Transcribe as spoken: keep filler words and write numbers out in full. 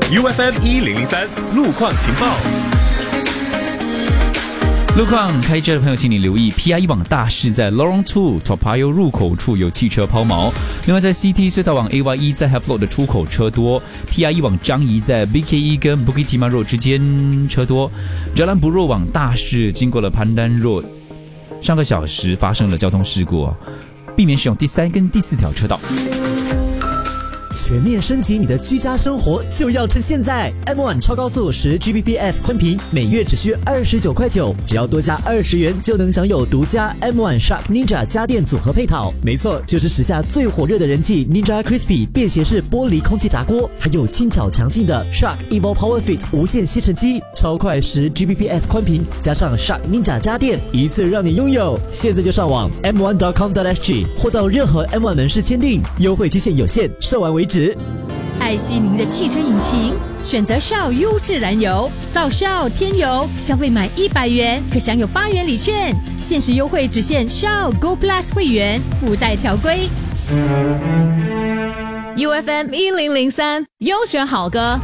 U F M 一零零三路况情报。 路况开车的朋友，请你留意 P I 一网大势在 Lorong 二 Toa Payoh 入口处有汽车抛锚。另外在 C T 隧道往 A Y 一在 Half Load 的出口车多。P I 一网张仪在 B K 一跟 Bukit Timah Road 之间车多。Jalan Buroh 往大势经过了 Pandan Road， 上个小时发生了交通事故，避免使用第三跟第四条车道。 全面升级你的居家生活就要趁现在 ！M 一 超高速十 G B P S 宽频，每月只需二十九块九，只要多加二十元就能享有独家 M 一 Shark Ninja 家电组合配套。没错，就是时下最火热的人气 Ninja Crispy 便携式玻璃空气炸锅，还有轻巧强劲的 Shark Evo Power Fit 无线吸尘机，超快十 G B P S 宽频，加上 Shark Ninja 家电，一次让你拥有。现在就上网 M 一 点 com 点 S G 或到任何 M 一 门市签订，优惠期限有限，售完为止。 爱惜您的汽车引擎，选择 Shell 优质燃油，到 Shell 添油，消费满一百元可享有八元礼券，限时优惠只限 Shell Go Plus 会员，附带条规。U F M 一零零三优选好歌。